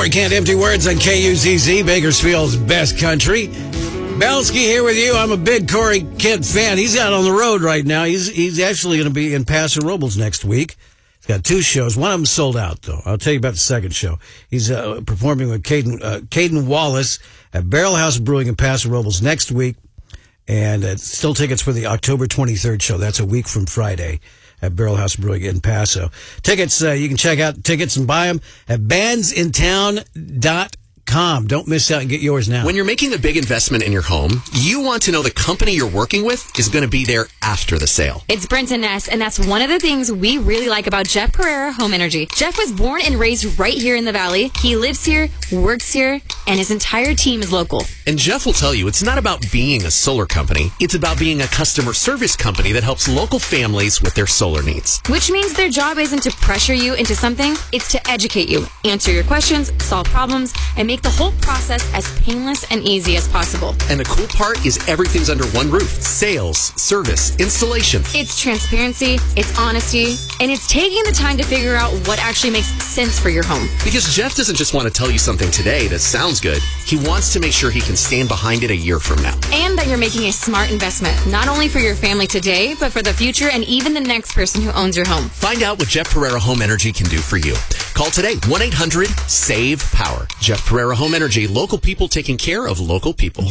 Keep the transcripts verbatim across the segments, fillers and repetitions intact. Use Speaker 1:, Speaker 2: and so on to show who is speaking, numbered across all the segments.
Speaker 1: Corey Can't Empty Words on K U Z Z, Bakersfield's best country. Belsky here with you. I'm a big Corey Kent fan. He's out on the road right now. He's he's actually going to be in Paso Robles next week. He's got two shows. One of them sold out, though. I'll tell you about the second show. He's uh, performing with Caden, uh, Caden Wallace at Barrel House Brewing in Paso Robles next week. And uh, still tickets for the October twenty-third show. That's a week from Friday at Barrel House Brewing in Paso. Tickets, uh, you can check out tickets and buy them at bands in town dot com. Don't miss out and get yours now.
Speaker 2: When you're making a big investment in your home, you want to know the company you're working with is going to be there after the sale.
Speaker 3: It's Brent and Ness, and that's one of the things we really like about Jeff Pereira Home Energy. Jeff was born and raised right here in the Valley. He lives here, works here, and his entire team is local.
Speaker 2: And Jeff will tell you it's not about being a solar company. It's about being a customer service company that helps local families with their solar needs.
Speaker 3: Which means their job isn't to pressure you into something, it's to educate you, answer your questions, solve problems, and make the whole process as painless and easy as possible.
Speaker 2: And the cool part is everything's under one roof. Sales, service, installation.
Speaker 3: It's transparency, it's honesty, and it's taking the time to figure out what actually makes sense for your home.
Speaker 2: Because Jeff doesn't just want to tell you something today that sounds good. He wants to make sure he can stand behind it a year from now.
Speaker 3: And that you're making a smart investment, not only for your family today, but for the future and even the next person who owns your home.
Speaker 2: Find out what Jeff Pereira Home Energy can do for you. Call today, one eight hundred save power. Jeff Pereira Home Energy, local people taking care of local people.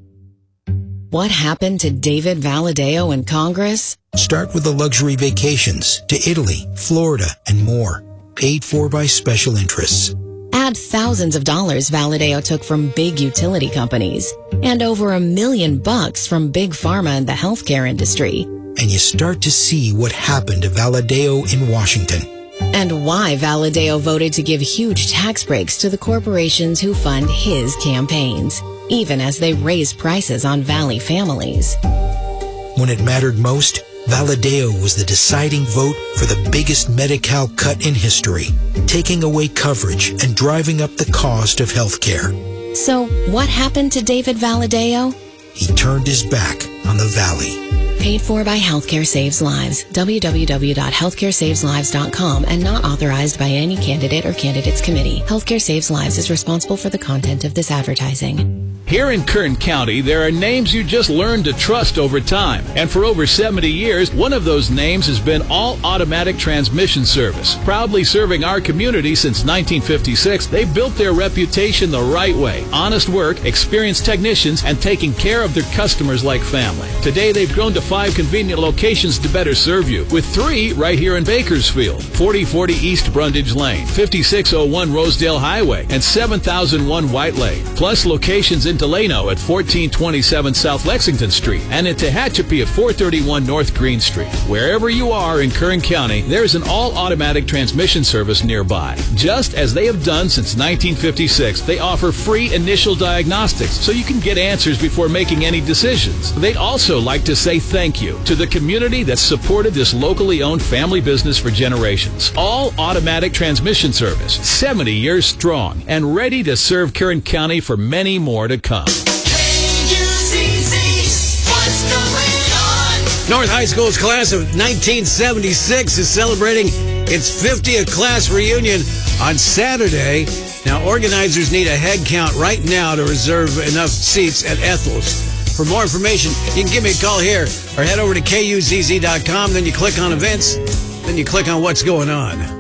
Speaker 4: What happened to David Valadeo in Congress?
Speaker 5: Start with the luxury vacations to Italy, Florida, and more. Paid for by special interests.
Speaker 4: Add thousands of dollars Valadeo took from big utility companies and over a million bucks from big pharma and the healthcare industry.
Speaker 5: And you start to see what happened to Valadeo in Washington.
Speaker 4: And why Valadeo voted to give huge tax breaks to the corporations who fund his campaigns, even as they raise prices on Valley families.
Speaker 5: When it mattered most, Valadeo was the deciding vote for the biggest Medi-Cal cut in history, taking away coverage and driving up the cost of health care.
Speaker 4: So what happened to David Valadeo?
Speaker 5: He turned his back on the Valley.
Speaker 4: Paid for by Healthcare Saves Lives. w w w dot healthcare saves lives dot com and not authorized by any candidate or candidates committee. Healthcare Saves Lives is responsible for the content of this advertising.
Speaker 6: Here in Kern County, there are names you just learned to trust over time. And for over seventy years, one of those names has been All Automatic Transmission Service. Proudly serving our community since nineteen fifty-six, they built their reputation the right way. Honest work, experienced technicians, and taking care of their customers like family. Today, they've grown to five convenient locations to better serve you, with three right here in Bakersfield. forty forty East Brundage Lane, fifty-six oh one Rosedale Highway, and seven thousand one White Lake. Plus locations in Delano at fourteen twenty-seven South Lexington Street and in Tehachapi at four thirty-one North Green Street. Wherever you are in Kern County, there's an all-automatic transmission service nearby. Just as they have done since nineteen fifty-six, they offer free initial diagnostics so you can get answers before making any decisions. They'd also like to say thank you to the community that supported this locally owned family business for generations. All-automatic transmission service, seventy years strong and ready to serve Kern County for many more to come.
Speaker 1: North High School's class of nineteen seventy-six is celebrating its fiftieth class reunion on Saturday. Now, organizers need a head count right now to reserve enough seats at Ethel's. For more information, you can give me a call here or head over to K U Z Z dot com. Then you click on events. Then you click on what's going on.